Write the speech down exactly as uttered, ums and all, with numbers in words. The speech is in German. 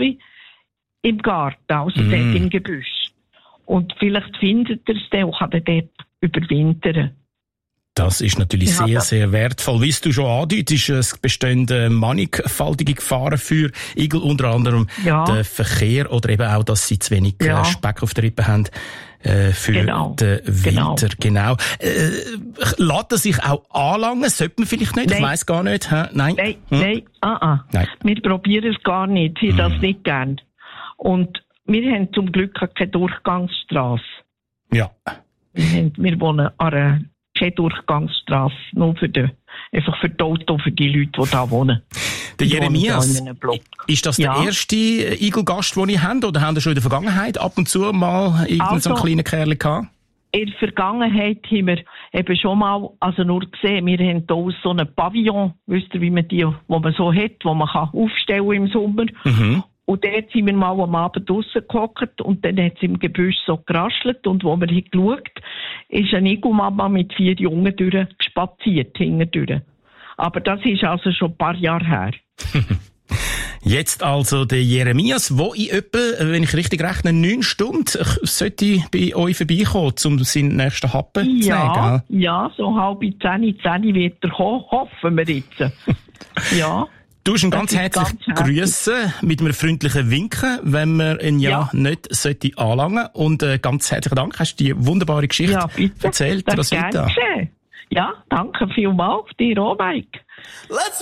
wie im Garten, also mm. dort im Gebüsch. Und vielleicht findet er es dann und kann dann dort überwintern. Das ist natürlich ja, sehr, sehr wertvoll. Wie du schon andeutest, es bestehen mannigfaltige Gefahren für Igel, unter anderem ja. der Verkehr oder eben auch, dass sie zu wenig ja. Speck auf der Rippe haben äh, für genau. den Winter. Genau. genau. Äh, lässt er sich auch anlangen? Sollte man vielleicht nicht? Nein. Ich weiss gar nicht. Hä? Nein, nein, hm? nein. Ah, ah. nein. Wir probieren es gar nicht. Ich hm. das nicht gern. Und wir haben zum Glück keine Durchgangsstrasse. Ja. Wir, haben, wir wohnen an einer keine Durchgangsstrasse, nur für die, einfach für die Auto, für die Leute, die da wohnen. Der Jeremias, ist das ja. der erste Igelgast, den ihr habt, oder habt ihr schon in der Vergangenheit ab und zu mal irgendeinen also, so einen kleinen Kerl gehabt? In der Vergangenheit haben wir eben schon mal, also nur gesehen, wir haben hier so einen Pavillon, wisst ihr, wie man die, wo man so hat, wo man kann aufstellen im Sommer. Mhm. Und dort sind wir mal am Abend draussen gehockt und dann hat es im Gebüsch so geraschelt und wo wir haben geschaut, ist eine Igelmama mit vier Jungen durchgespaziert, hintendurch. Aber das ist also schon ein paar Jahre her. Jetzt also der Jeremias, wo in etwa, wenn ich richtig rechne, neun Stunden sollte bei euch vorbeikommen, um seinen nächsten Happen ja, zu nehmen, gell? Ja, so halb zehn, zehn wird er kommen, hoffen wir jetzt. Ja. Du hast ihn ganz herzlich grüßen, mit einem freundlichen Winken, wenn man ihn ja, ja. nicht sollte anlangen. Und äh, ganz herzlichen Dank, hast du die wunderbare Geschichte ja, erzählt. Das das ja, danke vielmals, dir auch, Mike. Let's